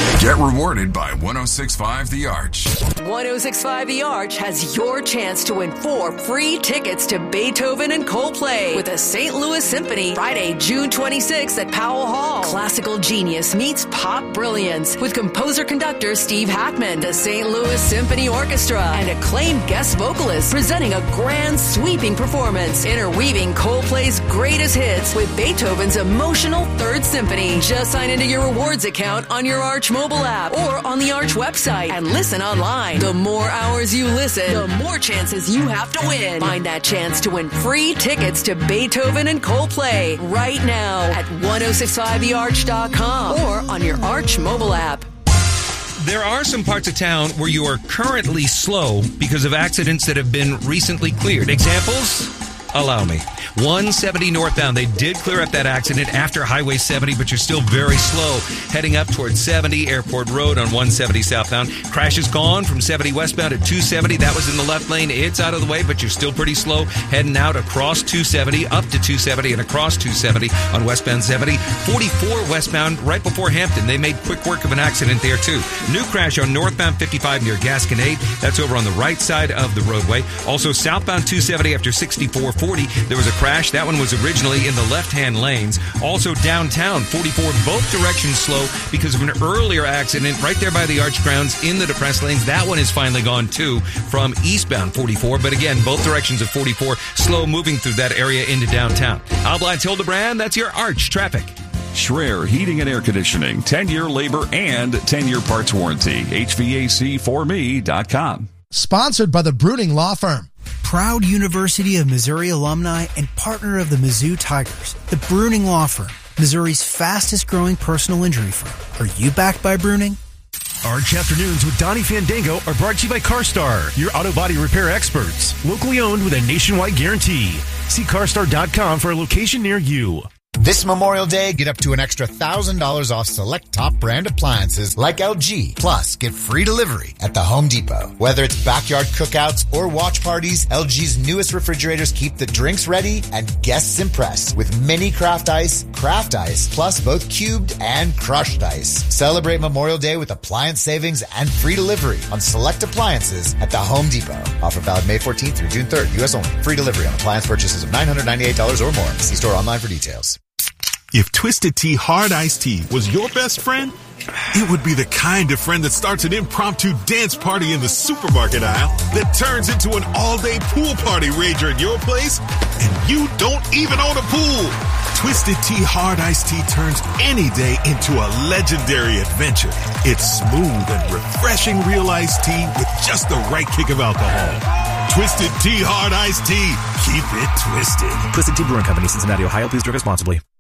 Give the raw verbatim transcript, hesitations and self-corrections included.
Get rewarded by one oh six point five The Arch. one oh six point five The Arch has your chance to win four free tickets to Beethoven and Coldplay with the Saint Louis Symphony Friday, June twenty-sixth at Powell Hall. Classical genius meets pop brilliance with composer-conductor Steve Hackman, the Saint Louis Symphony Orchestra, and acclaimed guest vocalists presenting a grand sweeping performance, interweaving Coldplay's greatest hits with Beethoven's emotional Third Symphony. Just sign into your rewards account on your Arch mobile app or on the Arch website and listen online. The more hours you listen, the more chances you have to win. Find that chance to win free tickets to Beethoven and Coldplay right now at ten sixty-five the arch dot com or on your Arch mobile app. There are some parts of town where you are currently slow because of accidents that have been recently cleared. Examples? Allow me. one seventy northbound. They did clear up that accident after Highway seventy, but you're still very slow heading up towards seventy Airport Road on one seventy southbound. Crash is gone from seventy westbound at two seventy. That was in the left lane. It's out of the way, but you're still pretty slow heading out across two seventy, up to two seventy, and across two seventy on westbound seventy. forty-four westbound right before Hampton. They made quick work of an accident there, too. New crash on northbound fifty-five near Gasconade. That's over on the right side of the roadway. Also, southbound two seventy after sixty-four forty. There was a crash. That one was originally in the left-hand lanes. Also downtown, forty-four, both directions slow because of an earlier accident right there by the Arch grounds in the depressed lanes. That one is finally gone, too, from eastbound forty-four. But again, both directions of forty-four slow moving through that area into downtown. Albline's Hildebrand, that's your Arch traffic. Schreier Heating and Air Conditioning, ten-year labor and ten-year parts warranty. H V A C for me dot com. Sponsored by the Bruning Law Firm. Proud University of Missouri alumni and partner of the Mizzou Tigers, the Bruning Law Firm, Missouri's fastest growing personal injury firm. Are you backed by Bruning? Arch Afternoons with Donnie Fandango are brought to you by CarStar, your auto body repair experts. Locally owned with a nationwide guarantee. See car star dot com for a location near you. This Memorial Day, get up to an extra one thousand dollars off select top brand appliances like L G. Plus, get free delivery at the Home Depot. Whether it's backyard cookouts or watch parties, L G's newest refrigerators keep the drinks ready and guests impressed with mini craft ice, craft ice, plus both cubed and crushed ice. Celebrate Memorial Day with appliance savings and free delivery on select appliances at the Home Depot. Offer valid May fourteenth through June third, U S only. Free delivery on appliance purchases of nine hundred ninety-eight dollars or more. See store online for details. If Twisted Tea Hard Iced Tea was your best friend, it would be the kind of friend that starts an impromptu dance party in the supermarket aisle that turns into an all-day pool party rager at your place, and you don't even own a pool. Twisted Tea Hard Iced Tea turns any day into a legendary adventure. It's smooth and refreshing real iced tea with just the right kick of alcohol. Twisted Tea Hard Iced Tea. Keep it twisted. Twisted Tea Brewing Company, Cincinnati, Ohio. Please drink responsibly.